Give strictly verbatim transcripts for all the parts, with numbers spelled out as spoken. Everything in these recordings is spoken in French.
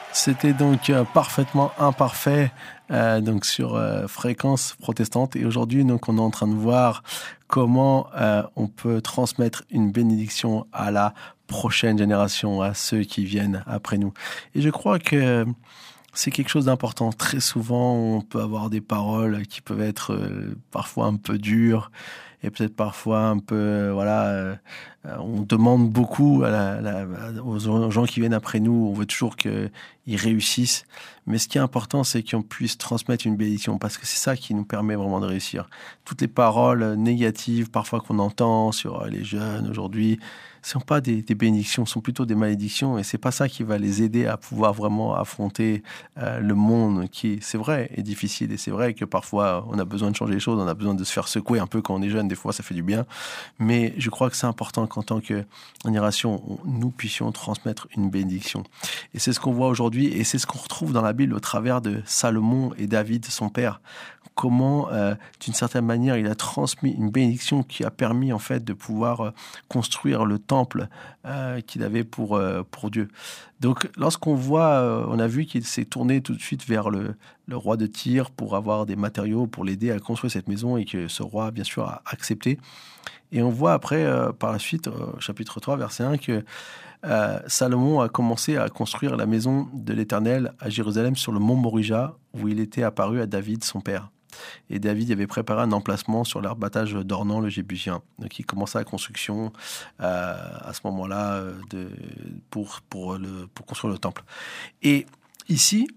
C'était donc euh, parfaitement imparfait euh, donc sur euh, Fréquence Protestante. Et aujourd'hui, donc, on est en train de voir comment euh, on peut transmettre une bénédiction à la prochaine génération, à ceux qui viennent après nous. Et je crois que c'est quelque chose d'important. Très souvent, on peut avoir des paroles qui peuvent être euh, parfois un peu dures et peut-être parfois un peu, euh, voilà, euh, on demande beaucoup à la, la, aux gens qui viennent après nous. On veut toujours qu'ils réussissent. Mais ce qui est important, c'est qu'on puisse transmettre une bénédiction parce que c'est ça qui nous permet vraiment de réussir. Toutes les paroles négatives, parfois qu'on entend sur les jeunes aujourd'hui, ne sont pas des, des bénédictions, sont plutôt des malédictions. Et c'est pas ça qui va les aider à pouvoir vraiment affronter euh, le monde qui, c'est vrai, est difficile. Et c'est vrai que parfois, on a besoin de changer les choses, on a besoin de se faire secouer un peu quand on est jeune. Des fois, ça fait du bien. Mais je crois que c'est important qu'en tant que génération, on, nous puissions transmettre une bénédiction. Et c'est ce qu'on voit aujourd'hui. Et c'est ce qu'on retrouve dans la Bible au travers de Salomon et David, son père. Comment, euh, d'une certaine manière, il a transmis une bénédiction qui a permis en fait de pouvoir euh, construire le temple euh, qu'il avait pour euh, pour Dieu. Donc, lorsqu'on voit, euh, on a vu qu'il s'est tourné tout de suite vers le le roi de Tyr pour avoir des matériaux pour l'aider à construire cette maison et que ce roi, bien sûr, a accepté. Et on voit après, euh, par la suite, euh, chapitre trois, verset un, que euh, Salomon a commencé à construire la maison de l'Éternel à Jérusalem sur le mont Morija où il était apparu à David, son père. Et David avait préparé un emplacement sur l'arbattage d'Ornan, le Jébusien. Donc il commença la construction euh, à ce moment-là de, pour, pour, le, pour construire le temple. Et ici,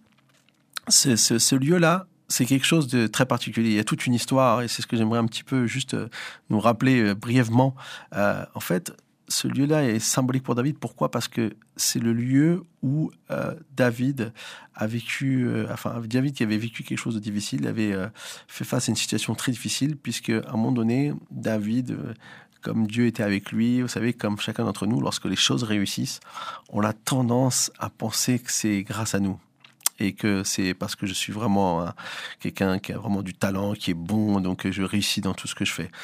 ce, ce, ce lieu-là, c'est quelque chose de très particulier. Il y a toute une histoire et c'est ce que j'aimerais un petit peu juste nous rappeler brièvement. Euh, en fait, ce lieu-là est symbolique pour David. Pourquoi ? Parce que c'est le lieu où euh, David a vécu, euh, enfin David qui avait vécu quelque chose de difficile, il avait euh, fait face à une situation très difficile, puisque à un moment donné, David, euh, comme Dieu était avec lui, vous savez, comme chacun d'entre nous, lorsque les choses réussissent, on a tendance à penser que c'est grâce à nous. Et que c'est parce que je suis vraiment hein, quelqu'un qui a vraiment du talent, qui est bon, donc je réussis dans tout ce que je fais.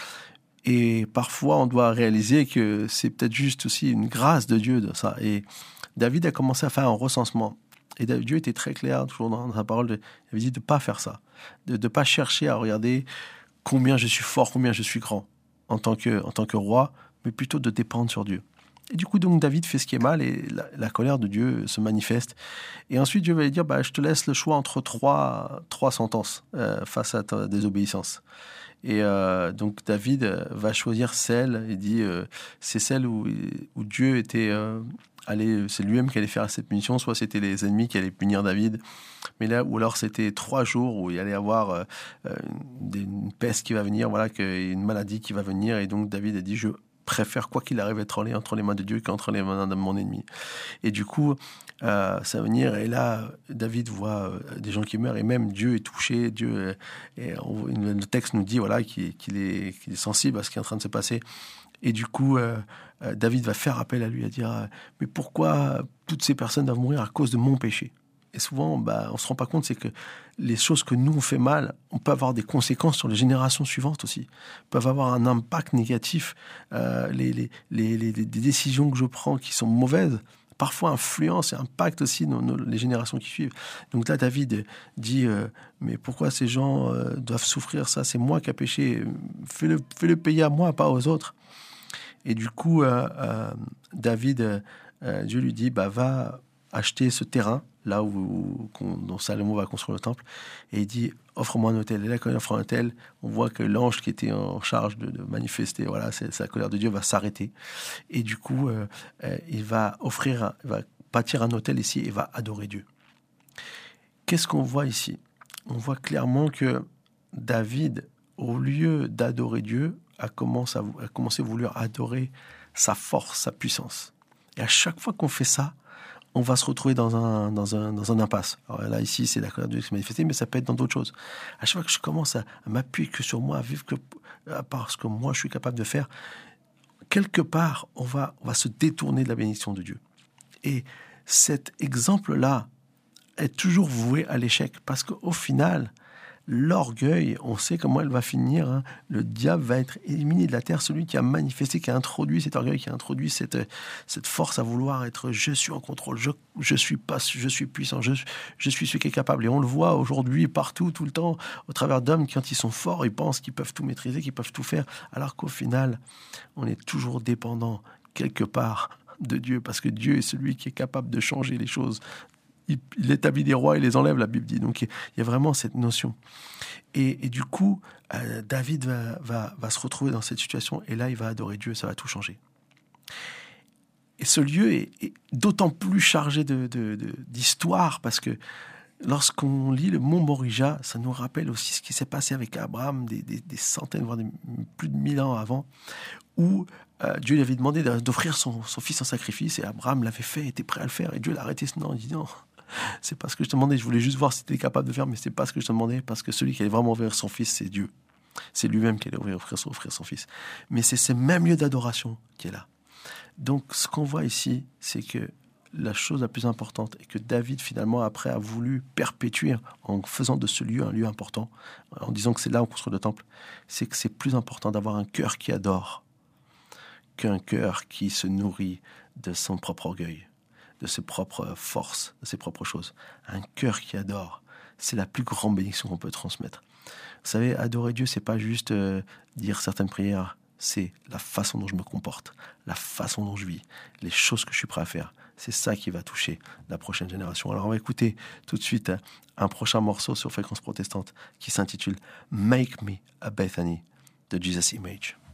Et parfois, on doit réaliser que c'est peut-être juste aussi une grâce de Dieu de ça. Et David a commencé à faire un recensement. Et Dieu était très clair, toujours dans sa parole, il avait dit de ne pas faire ça, de ne pas chercher à regarder combien je suis fort, combien je suis grand en tant que, en tant que roi, mais plutôt de dépendre sur Dieu. Et du coup, donc, David fait ce qui est mal et la, la colère de Dieu se manifeste. Et ensuite, Dieu va lui dire, bah, je te laisse le choix entre trois, trois sentences euh, face à ta désobéissance. Et euh, donc David va choisir celle, il dit euh, c'est celle où, où Dieu était euh, allé, c'est lui-même qui allait faire cette punition, soit c'était les ennemis qui allaient punir David, mais là, ou alors c'était trois jours où il allait avoir euh, une, une peste qui va venir, voilà, une maladie qui va venir, et donc David a dit je préfère quoi qu'il arrive être entre les mains de Dieu qu'entre les mains de mon ennemi. Et du coup, euh, ça va venir, et là, David voit euh, des gens qui meurent, et même Dieu est touché, Dieu, est, et on, le texte nous dit voilà, qu'il, qu'il, est, qu'il est sensible à ce qui est en train de se passer. Et du coup, euh, euh, David va faire appel à lui, à dire euh, mais pourquoi toutes ces personnes doivent mourir à cause de mon péché ? Et souvent, bah, on ne se rend pas compte, c'est que les choses que nous, on fait mal, on peut avoir des conséquences sur les générations suivantes aussi. Peuvent avoir un impact négatif. Euh, les, les, les, les, les décisions que je prends qui sont mauvaises, parfois influencent et impactent aussi nos, nos, les générations qui suivent. Donc là, David dit, euh, mais pourquoi ces gens euh, doivent souffrir ça ? C'est moi qui ai péché. Fais-le, fais-le payer à moi, pas aux autres. Et du coup, euh, euh, David, euh, Dieu lui dit, bah, va acheter ce terrain, là où, où dont Salomon va construire le temple, et il dit offre-moi un autel. Et là, quand il offre un autel, on voit que l'ange qui était en charge de, de manifester, voilà, c'est, c'est la colère de Dieu, va s'arrêter. Et du coup, euh, euh, il va offrir, un, il va bâtir un autel ici et va adorer Dieu. Qu'est-ce qu'on voit ici ? On voit clairement que David, au lieu d'adorer Dieu, a commencé à, a commencé à vouloir adorer sa force, sa puissance. Et à chaque fois qu'on fait ça, on va se retrouver dans un, dans un, dans un impasse. Alors là, ici, c'est la colère de Dieu qui s'est manifestée, mais ça peut être dans d'autres choses. À chaque fois que je commence à, à m'appuyer que sur moi, à vivre que, à part ce que moi, je suis capable de faire, quelque part, on va, on va se détourner de la bénédiction de Dieu. Et cet exemple-là est toujours voué à l'échec, parce qu'au final, L'orgueil, on sait comment elle va finir. Hein. Le diable va être éliminé de la terre, celui qui a manifesté, qui a introduit cet orgueil, qui a introduit cette, cette force à vouloir être « je suis en contrôle, je, je suis pas, je suis puissant, je, je suis celui qui est capable ». Et on le voit aujourd'hui, partout, tout le temps, au travers d'hommes qui, quand ils sont forts, ils pensent qu'ils peuvent tout maîtriser, qu'ils peuvent tout faire, alors qu'au final, on est toujours dépendant, quelque part, de Dieu, parce que Dieu est celui qui est capable de changer les choses. Il, il établit des rois et les enlève, la Bible dit. Donc, il y a vraiment cette notion. Et, et du coup, euh, David va, va, va se retrouver dans cette situation, et là, il va adorer Dieu, ça va tout changer. Et ce lieu est, est d'autant plus chargé de, de, de, d'histoire, parce que lorsqu'on lit le mont Morija, ça nous rappelle aussi ce qui s'est passé avec Abraham des, des, des centaines, voire des, plus de mille ans avant, où euh, Dieu lui avait demandé d'offrir son, son fils en sacrifice, et Abraham l'avait fait, était prêt à le faire, et Dieu l'a arrêté. Non, il dit non, c'est pas ce que je te demandais, je voulais juste voir si tu étais capable de faire, mais c'est pas ce que je te demandais, parce que celui qui allait vraiment ouvrir son fils, c'est Dieu. C'est lui-même qui allait ouvrir, offrir, son, offrir son fils. Mais c'est ce même lieu d'adoration qui est là. Donc, ce qu'on voit ici, c'est que la chose la plus importante, et que David, finalement, après, a voulu perpétuer en faisant de ce lieu un lieu important, en disant que c'est là où on construit le temple, c'est que c'est plus important d'avoir un cœur qui adore qu'un cœur qui se nourrit de son propre orgueil, de ses propres forces, de ses propres choses. Un cœur qui adore, c'est la plus grande bénédiction qu'on peut transmettre. Vous savez, adorer Dieu, c'est pas juste euh, dire certaines prières, c'est la façon dont je me comporte, la façon dont je vis, les choses que je suis prêt à faire. C'est ça qui va toucher la prochaine génération. Alors on va écouter tout de suite un prochain morceau sur Fréquence Protestante qui s'intitule « Make Me a Bethany » de Jesus Image.